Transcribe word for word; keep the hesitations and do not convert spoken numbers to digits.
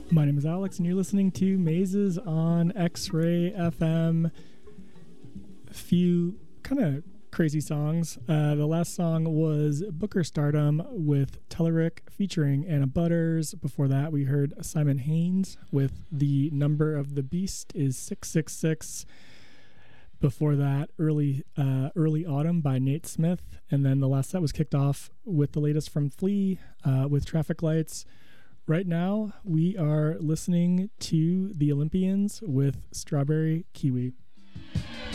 My name is Alex, and you're listening to Mazes on X-Ray F M. A few kind of crazy songs. Uh, the last song was Booker Stardom with Telerik featuring Anna Butters. Before that, we heard Simon Haynes with The Number of the Beast is six six six. Before that, Early uh, Early Autumn by Nate Smith. And then the last set was kicked off with the latest from Flea uh, with Traffic Lights. Right now, we are listening to the Olympians with Strawberry Kiwi.